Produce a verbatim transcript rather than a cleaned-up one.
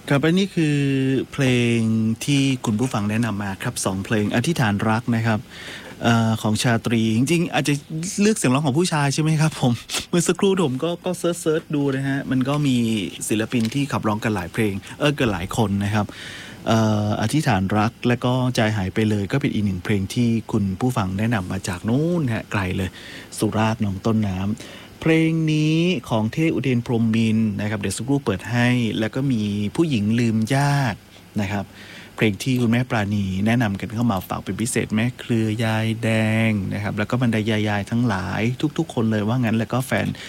ครับอันนี้คือเพลงที่คุณผู้ฟังแนะนำมาครับสองเพลงอธิษฐานรักนะครับเอ่อของชาตรีจริงๆอาจจะเลือกเสียงร้องของผู้ชายใช่ไหมครับผมเมื่อสักครู่ผมก็ก็เซิร์ชเซิร์ชดูนะฮะมันก็มีศิลปินที่ขับร้องกันหลายเพลงเออกันหลายคนนะครับเอ่ออธิษฐานรักและก็ใจหายไปเลยก็เป็นอีกหนึ่งเพลงที่คุณผู้ฟังแนะนำมาจากนู้นฮะไกลเลยสุราษฎร์หนองต้นน้ำเพลงนี้ของเทพอุเทนพรหมมินทร์นะครับเดี๋ยวสักครู่เปิดให้แล้วก็มีผู้หญิงลืมญาตินะครับเพลงที่คุณแม่ปราณีแนะนำกันเข้ามาฝากเป็นพิเศษแม่เครือยายแดงนะครับแล้วก็บรรดายายๆทั้งหลายทุกๆคนเลยว่างั้นแล้วก็แฟน